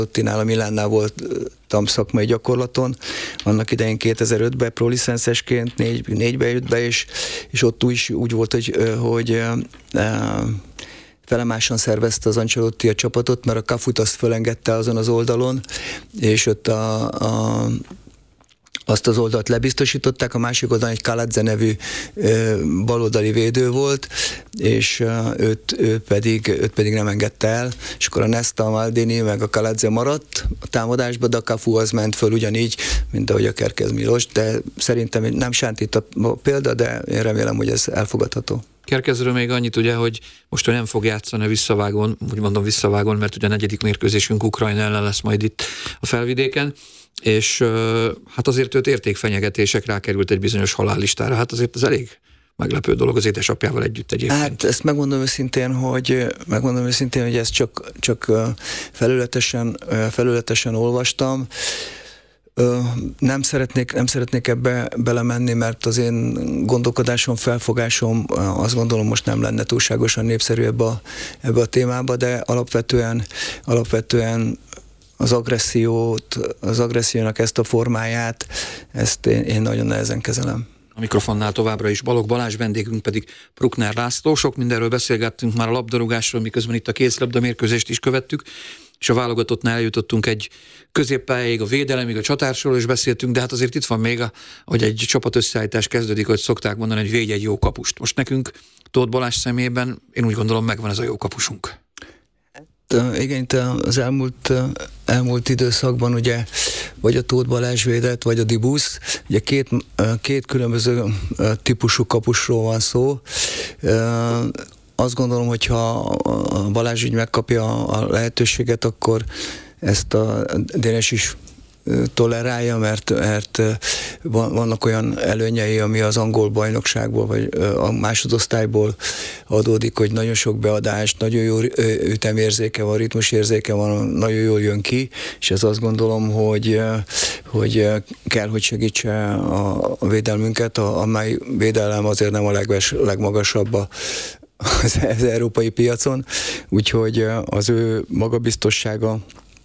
A Milánnál voltam szakmai gyakorlaton, annak idején 2005-ben prolicenszesként, 4-be jött be, és ott úgy volt, hogy felemásan szervezte az Ancelotti a csapatot, mert a Cafut azt fölengedte azon az oldalon, és ott azt az oldalt lebiztosították, a másik oldalon egy Kaladze nevű baloldali védő volt, és őt pedig nem engedte el, és akkor a Nesta, a Maldini meg a Kaladze maradt a támadásba, de a Cafu az ment föl ugyanígy, mint ahogy a Kerkez Milos, de szerintem nem sántít a példa, de én remélem, hogy ez elfogadható. Kerkezről még annyit ugye, hogy most ő nem fog játszani visszavágón, úgy mondom visszavágón, mert ugye a 4. mérkőzésünk Ukrajna ellen lesz majd itt a Felvidéken, és hát azért őt értékfenyegetések rákerült egy bizonyos halállistára, hát azért ez elég meglepő dolog az édesapjával együtt egyébként. Hát ezt megmondom őszintén, hogy ezt csak felületesen olvastam. Nem szeretnék ebbe belemenni, mert az én gondolkodásom, felfogásom azt gondolom most nem lenne túlságosan népszerű ebbe a témába, de alapvetően az agressziónak ezt a formáját, ezt én nagyon nehezen kezelem. A mikrofonnál továbbra is Balogh Balázs, vendégünk pedig Bruckner László. Sok mindenről beszélgettünk már a labdarúgásról, miközben itt a kézilabda mérkőzést is követtük, és a válogatottnál eljutottunk egy középpályáig, a védelemig, a csatárról is beszéltünk, de hát azért itt van még, hogy egy csapat összeállítás kezdődik, hogy szokták mondani, hogy védj egy jó kapust. Most nekünk Tóth Balázs személyében én úgy gondolom megvan ez a jó kapusunk. Igen, itt az elmúlt időszakban ugye vagy a Tóth Balázs védett, vagy a Dibusz, ugye két különböző típusú kapusról van szó. Azt gondolom, hogyha a Balázs így megkapja a lehetőséget, akkor ezt a Dénes is tolerálja, mert vannak olyan előnyei, ami az angol bajnokságból, vagy a másodosztályból adódik, hogy nagyon sok beadás, nagyon jó ütemérzéke van, ritmusérzéke van, nagyon jól jön ki, és ez azt gondolom, hogy kell, hogy segítse a védelmünket, amely védelem azért nem a legmagasabb az európai piacon, úgyhogy az ő magabiztossága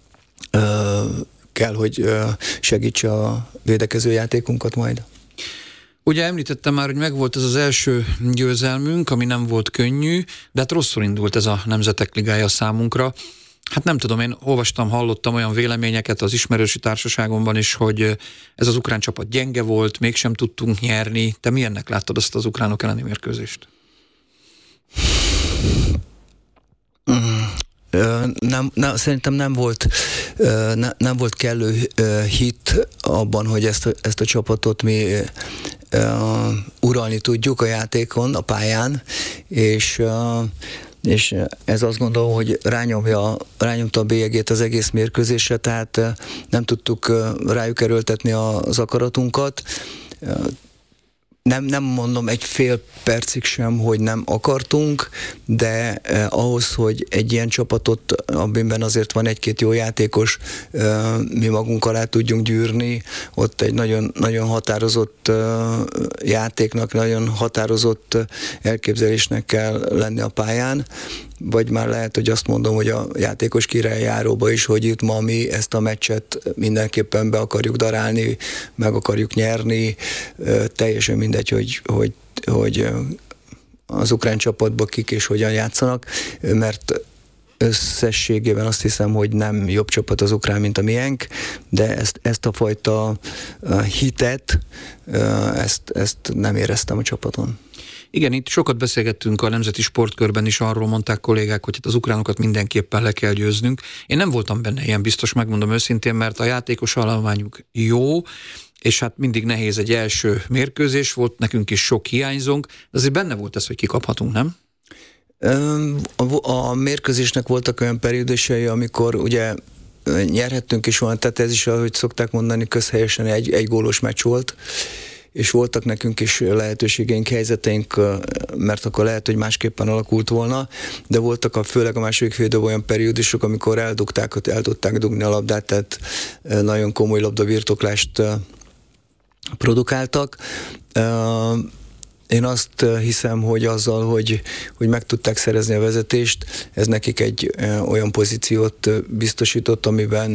kell, hogy segítse a védekező játékunkat majd. Ugye említettem már, hogy megvolt ez az első győzelmünk, ami nem volt könnyű, de hát rosszul indult ez a Nemzetek Ligája számunkra. Hát nem tudom, én hallottam olyan véleményeket az ismerősi társaságomban is, hogy ez az ukrán csapat gyenge volt, mégsem tudtunk nyerni. Te milyennek láttad azt az ukránok elleni mérkőzést? Szerintem nem volt kellő hit abban, hogy ezt a csapatot mi uralni tudjuk a játékon, a pályán, és ez azt gondolom, hogy rányomta a bélyegét az egész mérkőzésre, tehát nem tudtuk rájuk erőltetni az akaratunkat. Nem mondom egy fél percig sem, hogy nem akartunk, de ahhoz, hogy egy ilyen csapatot, amiben azért van egy-két jó játékos, mi magunk alá tudjunk gyűrni, ott egy nagyon, nagyon határozott játéknak, nagyon határozott elképzelésnek kell lenni a pályán, vagy már lehet, hogy azt mondom, hogy a játékos királlyáróba is, hogy itt ma mi ezt a meccset mindenképpen be akarjuk darálni, meg akarjuk nyerni, teljesen mindegy, hogy az ukrán csapatban kik és hogyan játszanak, mert összességében azt hiszem, hogy nem jobb csapat az ukrán, mint a miénk, de ezt a fajta hitet, ezt nem éreztem a csapaton. Igen, itt sokat beszélgettünk a Nemzeti Sportkörben is, arról mondták kollégák, hogy itt az ukránokat mindenképpen le kell győznünk. Én nem voltam benne ilyen biztos, megmondom őszintén, mert a játékos állományuk jó, és hát mindig nehéz egy első mérkőzés volt, nekünk is sok hiányzónk, de azért benne volt ez, hogy kikaphatunk, nem? A mérkőzésnek voltak olyan periódusai, amikor ugye nyerhettünk is volna, tehát ez is, ahogy szokták mondani, közhelyesen egy gólos meccs volt, és voltak nekünk is lehetőségeink, helyzeteink, mert akkor lehet, hogy másképpen alakult volna, de voltak főleg a második félidőben olyan periódusok, amikor el tudták dugni a labdát, tehát nagyon komoly labdabirtoklást produkáltak. Én azt hiszem, hogy azzal, hogy meg tudták szerezni a vezetést, ez nekik egy olyan pozíciót biztosított, amiben